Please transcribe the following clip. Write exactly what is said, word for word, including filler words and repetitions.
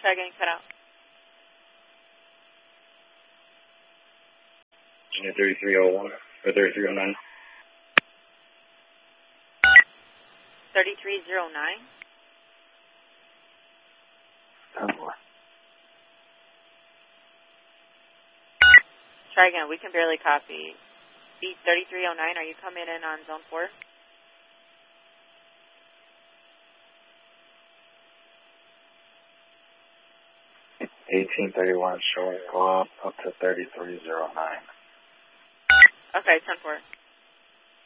Try getting cut out. Virginia thirty-three oh one, or thirty-three oh nine. thirty-three oh nine? ten four. Try again. We can barely copy. Beat thirty-three oh nine, are you coming in on zone four? eighteen thirty-one showing, go up, up to thirty-three oh nine. Okay, ten four.